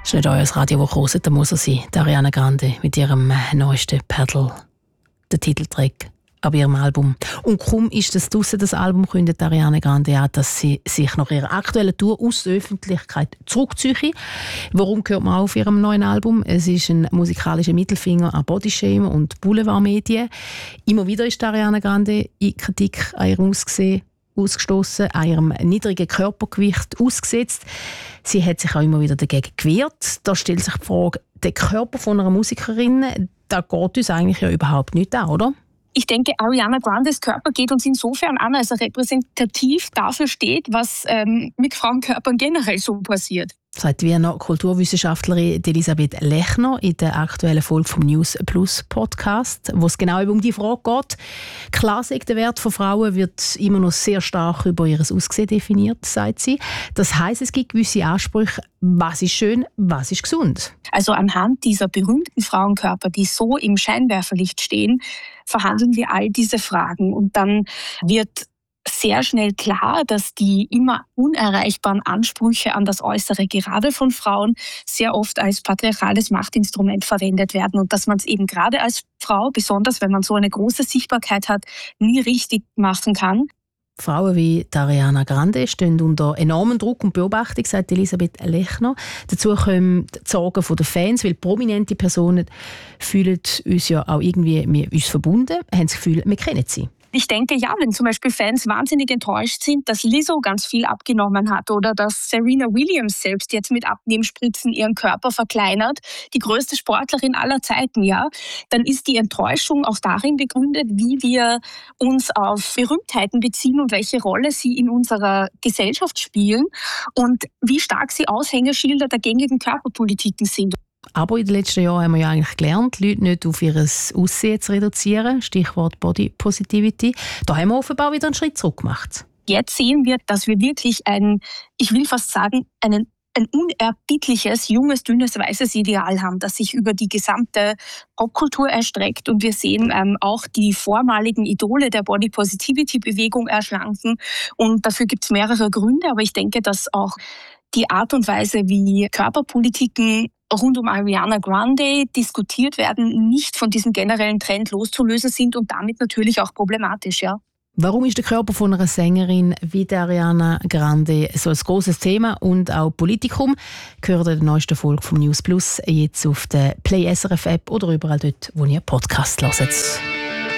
Ist nicht euer Radio, das kostet, dann muss er sein. Ariana Grande mit ihrem neuesten Pedal, der Titeltrack ab ihrem Album. Und kaum ist das draussen, das Album, kündigt Ariana Grande an, dass sie sich nach ihrer aktuellen Tour aus der Öffentlichkeit zurückzieht. Warum hört man auf ihrem neuen Album? Es ist ein musikalischer Mittelfinger an Bodyshame und Boulevardmedien. Immer wieder ist Ariana Grande in Kritik an ihrem Aussehen ausgestoßen, an ihrem niedrigen Körpergewicht ausgesetzt. Sie hat sich auch immer wieder dagegen gewehrt. Da stellt sich die Frage, der Körper von einer Musikerin, da geht uns eigentlich ja überhaupt nicht an, oder? Ich denke, Ariana Grandes Körper geht uns insofern an, als er repräsentativ dafür steht, was mit Frauenkörpern generell so passiert. Sagt Wiener Kulturwissenschaftlerin Elisabeth Lechner in der aktuellen Folge vom News Plus Podcast, wo es genau um die Frage geht. Klar sagt, der Wert von Frauen wird immer noch sehr stark über ihr Aussehen definiert, sagt sie. Das heisst, es gibt gewisse Ansprüche, was ist schön, was ist gesund. Also anhand dieser berühmten Frauenkörper, die so im Scheinwerferlicht stehen, verhandeln wir all diese Fragen und dann wird sehr schnell klar, dass die immer unerreichbaren Ansprüche an das Äußere, gerade von Frauen, sehr oft als patriarchales Machtinstrument verwendet werden und dass man es eben gerade als Frau, besonders wenn man so eine große Sichtbarkeit hat, nie richtig machen kann. Frauen wie Ariana Grande stehen unter enormem Druck und Beobachtung, sagt Elisabeth Lechner. Dazu kommen die Sorgen der Fans, weil prominente Personen fühlen uns ja auch irgendwie mit uns verbunden, haben das Gefühl, wir kennen sie. Ich denke, ja, wenn zum Beispiel Fans wahnsinnig enttäuscht sind, dass Lizzo ganz viel abgenommen hat oder dass Serena Williams selbst jetzt mit Abnehmspritzen ihren Körper verkleinert, die größte Sportlerin aller Zeiten, ja, dann ist die Enttäuschung auch darin begründet, wie wir uns auf Berühmtheiten beziehen und welche Rolle sie in unserer Gesellschaft spielen und wie stark sie Aushängeschilder der gängigen Körperpolitiken sind. Aber in den letzten Jahren haben wir ja eigentlich gelernt, Leute nicht auf ihr Aussehen zu reduzieren. Stichwort Body Positivity. Da haben wir offenbar wieder einen Schritt zurück gemacht. Jetzt sehen wir, dass wir wirklich ein unerbittliches, junges, dünnes, weißes Ideal haben, das sich über die gesamte Popkultur erstreckt. Und wir sehen auch die vormaligen Idole der Body Positivity-Bewegung erschlanken. Und dafür gibt es mehrere Gründe. Aber ich denke, dass auch die Art und Weise, wie Körperpolitiken rund um Ariana Grande diskutiert werden, nicht von diesem generellen Trend loszulösen sind und damit natürlich auch problematisch, ja. Warum ist der Körper von einer Sängerin wie der Ariana Grande so ein grosses Thema und auch Politikum? Gehört in der neuesten Folge vom News Plus jetzt auf der Play SRF App oder überall dort, wo ihr Podcast hört.